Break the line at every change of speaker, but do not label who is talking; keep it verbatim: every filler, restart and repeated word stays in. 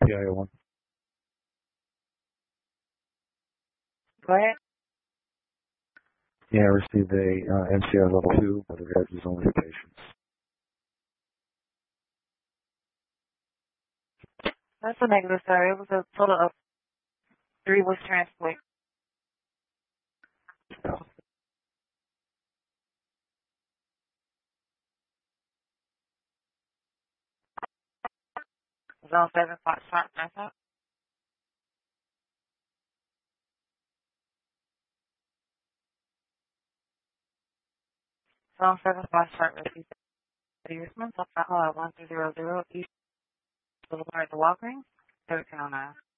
P I O one.
Go ahead.
Yeah, I received a uh, M C I level two, but it is only for patients.
That's a negative, sir. It was a total of three was transport. Zone seven, Foxtrot, Nassau. Zone seven, Foxtrot, received Smith, Alpha one two zero zero East Boulevard, the Walgreens, thirteen oh nine.